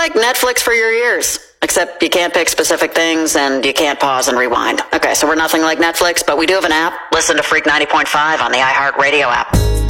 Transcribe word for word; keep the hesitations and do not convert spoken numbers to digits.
like Netflix for your ears, except you can't pick specific things and you can't pause and rewind. Okay, so we're nothing like Netflix, but we do have an app. Listen to Freak ninety point five on the iHeartRadio app.